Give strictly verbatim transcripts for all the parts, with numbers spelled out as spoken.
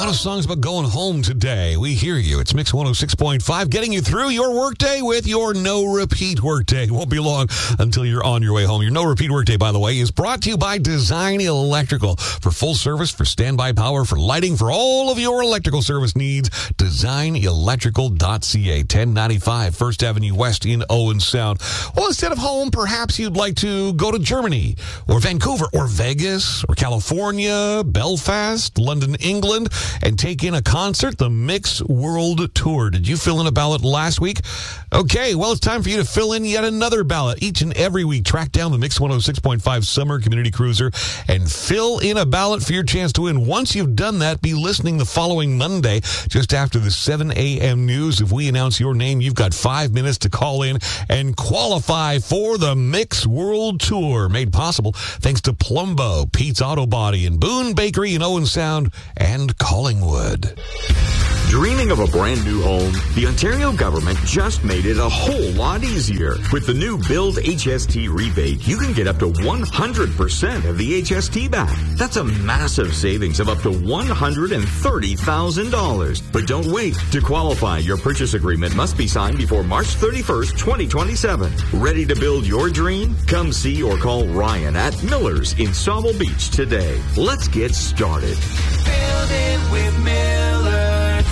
lot of songs about going home today. We hear you. It's Mix one oh six point five, getting you through your workday with your no-repeat workday. Won't be long until you're on your way home. Your no-repeat workday, by the way, is brought to you by Design Electrical. For full service, for standby power, for lighting, for all of your electrical service needs, design electrical dot c a, ten ninety-five First Avenue West in Owen Sound. Well, instead of home, perhaps you'd like to go to Germany or Vancouver or Vegas or California, Belfast, London, England, and take in a concert, the Mix World Tour. Did you fill in a ballot last week? Okay, well, it's time for you to fill in yet another ballot. Each and every week, track down the Mix one oh six point five Summer Community Cruiser and fill in a ballot for your chance to win. Once you've done that, be listening the following Monday, just after the seven a.m. news. If we announce your name, you've got five minutes to call in and qualify for the Mix World Tour, made possible thanks to Plumbo, Pete's Auto Body, and Boone Bakery in Owen Sound, and Collingwood. Dreaming of a brand new home? The Ontario government just made it a whole lot easier. With the new Build H S T rebate, you can get up to one hundred percent of the H S T back. That's a massive savings of up to one hundred thirty thousand dollars. But don't wait. To qualify, your purchase agreement must be signed before March thirty-first, twenty twenty-seven. Ready to build your dream? Come see or call Ryan at Miller's in Sauble Beach today. Let's get started. Build it with Miller's.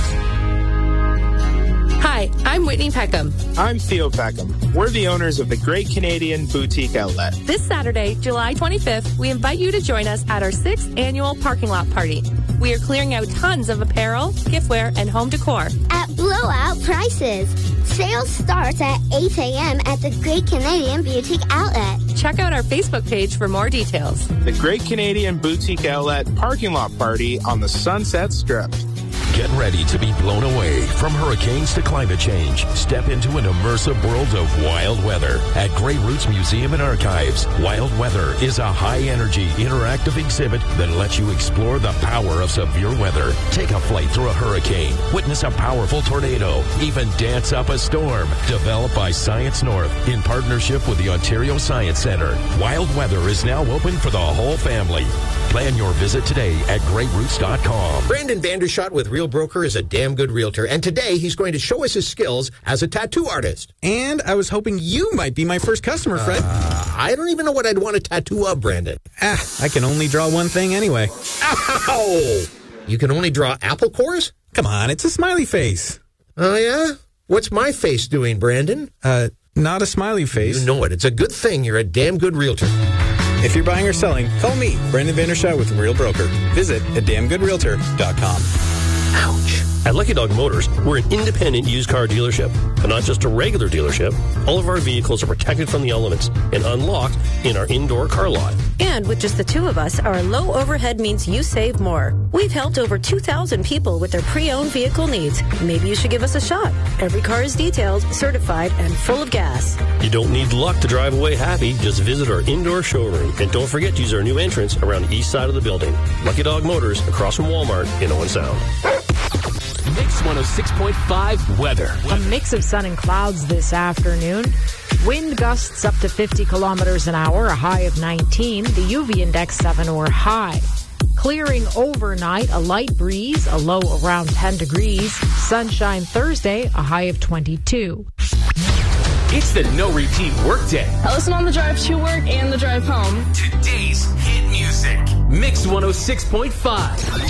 Hi, I'm Whitney Peckham. I'm Theo Peckham. We're the owners of the Great Canadian Boutique Outlet. This Saturday, July twenty-fifth, we invite you to join us at our sixth annual parking lot party. We are clearing out tons of apparel, giftware, and home decor at blowout prices. Sales starts at eight a.m. at the Great Canadian Boutique Outlet. Check out our Facebook page for more details. The Great Canadian Boutique Outlet Parking Lot Party on the Sunset Strip. Get ready to be blown away from hurricanes to climate change. Step into an immersive world of wild weather at Grey Roots Museum and Archives. Wild Weather is a high-energy, interactive exhibit that lets you explore the power of severe weather. Take a flight through a hurricane, witness a powerful tornado, even dance up a storm. Developed by Science North in partnership with the Ontario Science Centre. Wild Weather is now open for the whole family. Plan your visit today at grey roots dot com. Brandon Vandershot with Real Broker is a damn good realtor, and today he's going to show us his skills as a tattoo artist. And I was hoping you might be my first customer, Fred. Uh, I don't even know what I'd want a tattoo of, Brandon. Ah, I can only draw one thing anyway. Ow! You can only draw apple cores? Come on, it's a smiley face. Oh, yeah? What's my face doing, Brandon? Uh, not a smiley face. You know it. It's a good thing you're a damn good realtor. If you're buying or selling, call me, Brandon Vandershot with Real Broker. Visit a damn good realtor dot com. Ouch. At Lucky Dog Motors, we're an independent used car dealership, but not just a regular dealership. All of our vehicles are protected from the elements and unlocked in our indoor car lot. And with just the two of us, our low overhead means you save more. We've helped over two thousand people with their pre-owned vehicle needs. Maybe you should give us a shot. Every car is detailed, certified, and full of gas. You don't need luck to drive away happy. Just visit our indoor showroom. And don't forget to use our new entrance around the east side of the building. Lucky Dog Motors, across from Walmart in Owen Sound. Mix one oh six point five weather. A mix of sun and clouds this afternoon. Wind gusts up to fifty kilometers an hour, a high of nineteen. The U V index seven or high. Clearing overnight, a light breeze, a low around ten degrees. Sunshine Thursday, a high of twenty-two. It's the No Repeat Workday. I listen on the drive to work and the drive home. Today's hit music. Mix one oh six point five.